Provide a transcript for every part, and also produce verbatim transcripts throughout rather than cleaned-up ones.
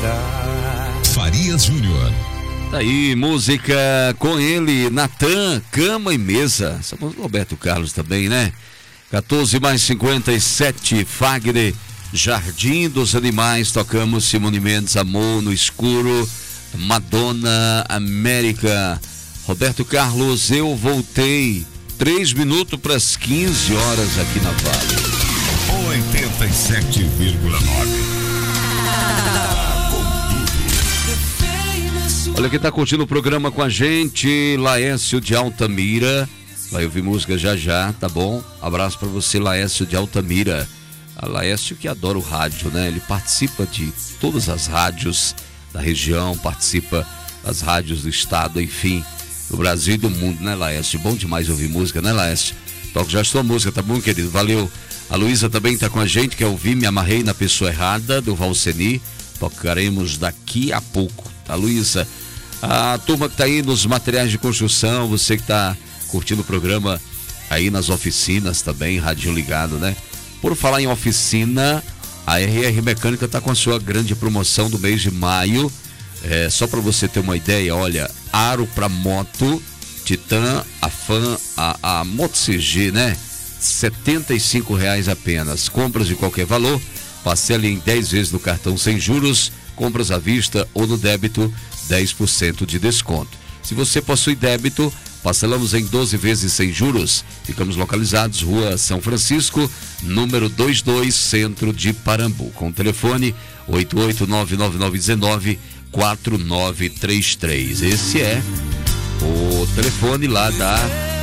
Farias Júnior. Tá aí, música com ele, Natan, Cama e Mesa. Somos Roberto Carlos também, né? quatorze mais cinquenta e sete, Fagner, Jardim dos Animais, tocamos Simone Mendes, Amor no Escuro, Madonna, América. Roberto Carlos, Eu Voltei, três minutos para as quinze horas aqui na Vale. oitenta e sete vírgula nove. Olha quem tá curtindo o programa com a gente, Laércio de Altamira. Vai ouvir música já já, tá bom? Abraço pra você, Laércio de Altamira. A Laércio que adora o rádio, né? Ele participa de todas as rádios da região, participa das rádios do estado, enfim, do Brasil e do mundo, né, Laércio? Bom demais ouvir música, né, Laércio? Toca já a sua música, tá bom, querido? Valeu. A Luísa também tá com a gente, quer ouvir Me Amarrei na Pessoa Errada, do Valceni. Tocaremos daqui a pouco, tá, Luísa? A turma que tá aí nos materiais de construção, você que tá curtindo o programa aí nas oficinas também, rádio ligado, né? Por falar em oficina, a R R Mecânica tá com a sua grande promoção do mês de maio. É, só para você ter uma ideia, olha, aro para moto, Titan, a Fan, a, a Moto C G, né? setenta e cinco reais apenas. Compras de qualquer valor, parcela em dez vezes no cartão sem juros, compras à vista ou no débito, dez por cento de desconto. Se você possui débito, parcelamos em doze vezes sem juros. Ficamos localizados, Rua São Francisco, número vinte e dois, centro de Parambu. Com o telefone oito oito nove nove nove um nove quatro nove três três. Esse é o telefone lá da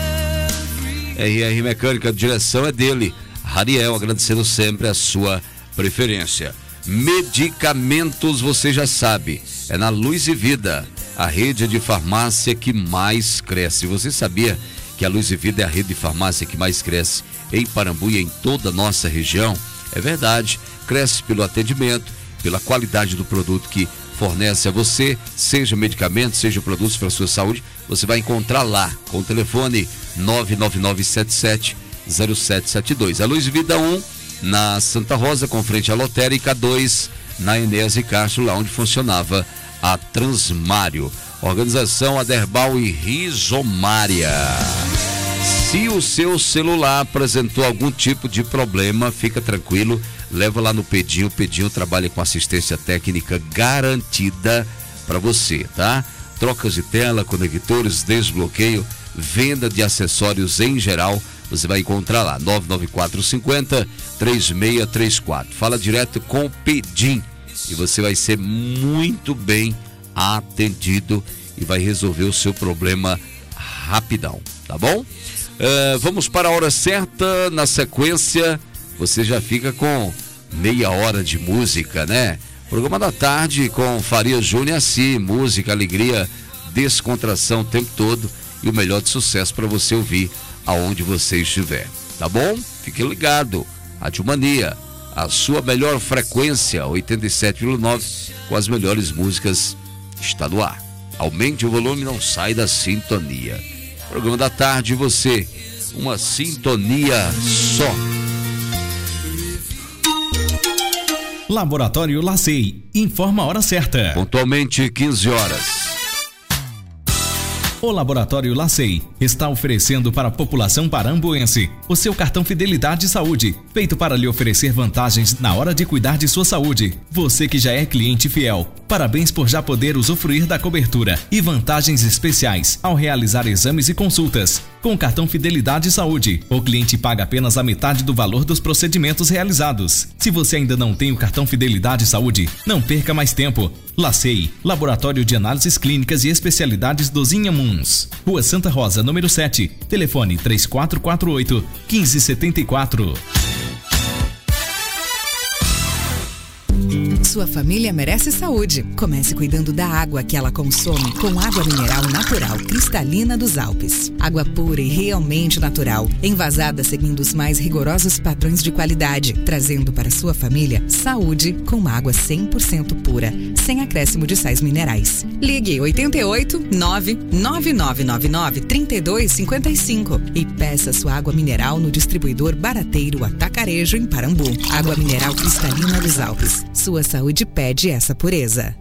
R R Mecânica. A direção é dele, Rariel, agradecendo sempre a sua preferência. Medicamentos, você já sabe, é na Luz e Vida, a rede de farmácia que mais cresce. Você sabia que a Luz e Vida é a rede de farmácia que mais cresce em Parambu e em toda a nossa região? É verdade, cresce pelo atendimento, pela qualidade do produto que fornece a você, seja medicamento, seja produtos para a sua saúde, você vai encontrar lá, com o telefone nove nove nove sete sete zero sete sete dois. A Luz e Vida um, na Santa Rosa, com frente à Lotérica, dois, na Enéas e Castro, lá onde funcionava a Transmário. Organização Aderbal e Rizomária. Se o seu celular apresentou algum tipo de problema, fica tranquilo, leva lá no Pedinho. O Pedinho trabalha com assistência técnica garantida para você, tá? Trocas de tela, conectores, desbloqueio, venda de acessórios em geral, você vai encontrar lá, nove nove quatro cinco zero três seis três quatro. Fala direto com o Pedim e você vai ser muito bem atendido e vai resolver o seu problema rapidão, tá bom? Uh, vamos para a hora certa. Na sequência, você já fica com meia hora de música, né? Programa da tarde com Farias Júnior, assim, música, alegria, descontração o tempo todo e o melhor de sucesso para você ouvir aonde você estiver, tá bom? Fique ligado, Rádio Mania, a sua melhor frequência, oitenta e sete vírgula nove, com as melhores músicas, está no ar. Aumente o volume, não sai da sintonia. Programa da tarde, você, uma sintonia só. Laboratório Lacei, informa a hora certa. Pontualmente quinze horas. O Laboratório Lacei está oferecendo para a população parambuense o seu cartão Fidelidade Saúde, feito para lhe oferecer vantagens na hora de cuidar de sua saúde. Você que já é cliente fiel, parabéns por já poder usufruir da cobertura e vantagens especiais ao realizar exames e consultas. Com o cartão Fidelidade Saúde, o cliente paga apenas a metade do valor dos procedimentos realizados. Se você ainda não tem o cartão Fidelidade Saúde, não perca mais tempo. Lacei, Laboratório de Análises Clínicas e Especialidades dos Inhamuns. Rua Santa Rosa, número sete. Telefone três quatro quatro oito, um cinco sete quatro. Sua família merece saúde. Comece cuidando da água que ela consome com água mineral natural cristalina dos Alpes. Água pura e realmente natural, envasada seguindo os mais rigorosos padrões de qualidade, trazendo para sua família saúde com uma água cem por cento pura, sem acréscimo de sais minerais. Ligue oito oito nove nove nove nove nove três dois cinco cinco e peça sua água mineral no distribuidor Barateiro Atacarejo em Parambu. Água mineral cristalina dos Alpes. Sua saúde saúde pede essa pureza.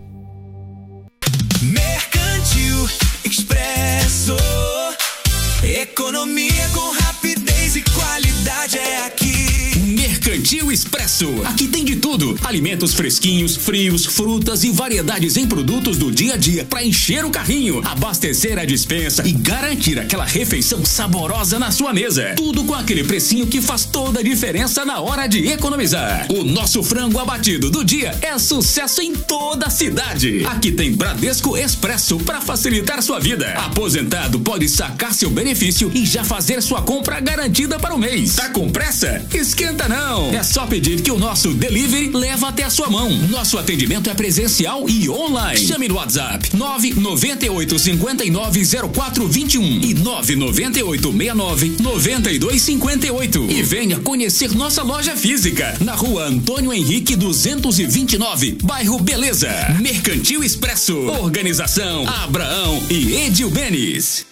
Mercantil Expresso. Economia com rapidez e qualidade é aqui. Mercantil Expresso. Aqui tem de tudo: alimentos fresquinhos, frios, frutas e variedades em produtos do dia a dia para encher o carrinho, abastecer a despensa e garantir aquela refeição saborosa na sua mesa. Tudo com aquele precinho que faz toda a diferença na hora de economizar. O nosso frango abatido do dia é sucesso em toda a cidade. Aqui tem Bradesco Expresso para facilitar sua vida. Aposentado pode sacar seu benefício e já fazer sua compra garantida para o mês. Tá com pressa? Esquenta não! É só pedir que o nosso delivery leva até a sua mão. Nosso atendimento é presencial e online. Chame no WhatsApp nove nove oito cinco nove zero quatro dois um e nove nove oito seis nove nove dois cinco oito e venha conhecer nossa loja física na Rua Antônio Henrique duzentos e vinte e nove, bairro Beleza. Mercantil Expresso. Organização Abraão e Edil Benes.